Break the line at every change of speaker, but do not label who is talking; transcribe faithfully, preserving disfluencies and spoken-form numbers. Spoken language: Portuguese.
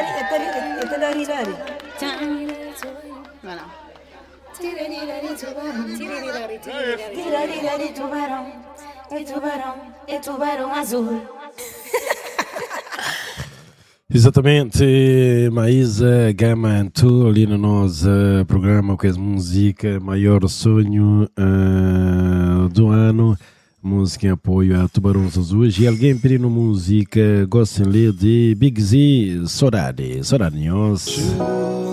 Voilà.
Tubarão, e tubarão, e tubarão azul.
Exatamente, Maísa Gama Antu ali no nosso uh, programa que é música Maior Sonho uh, do ano, música em apoio a Tubarões Azuis. E alguém pedindo música, gostem de Big Z, Sorari, Sorari,